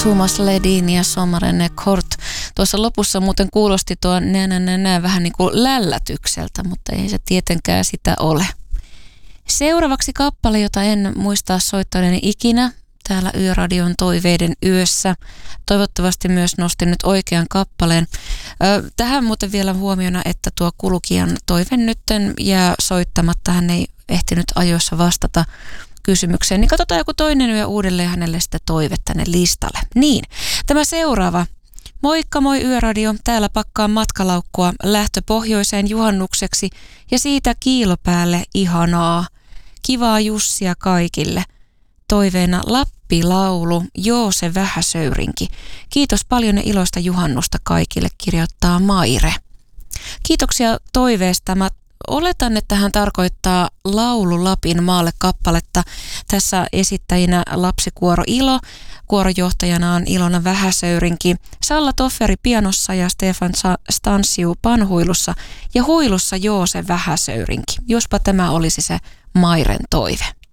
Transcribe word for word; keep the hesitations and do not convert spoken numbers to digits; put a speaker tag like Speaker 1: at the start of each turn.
Speaker 1: Thomas Ledin ja Sommaren Kort. Tuossa lopussa muuten kuulosti tuo nä, nä, nä, nä, vähän niin kuin lällätykseltä, mutta ei se tietenkään sitä ole. Seuraavaksi kappale, jota en muistaa soittaneeni ikinä täällä Yöradion toiveiden yössä. Toivottavasti myös nostin nyt oikean kappaleen. Ö, tähän muuten vielä huomiona, että tuo kulkijan toive nytten jää soittamatta. Hän ei ehtinyt ajoissa vastata kysymykseen. Niin katsotaan joku toinen yö uudelleen hänelle sitä toive tänne listalle. Niin, tämä seuraava. Moikka moi Yöradio. Täällä pakkaan matkalaukkua lähtö pohjoiseen juhannukseksi ja siitä kiilopäälle ihanaa. Kivaa Jussia kaikille. Toiveena Lappi-laulu, joo se vähäsöyrinki. Kiitos paljon ja iloista juhannusta kaikille, kirjoittaa Maire. Kiitoksia toiveesta. Mä oletan, että hän tarkoittaa Laulu Lapin maalle kappaletta. Tässä esittäjinä lapsikuoro Ilo. Kuorojohtajana on Ilona Vähäsöyrinki, Salla Tofferi pianossa ja Stefan Stansiu panhuilussa ja huilussa Joose Vähäsöyrinki. Jospa tämä olisi se Mairen toive.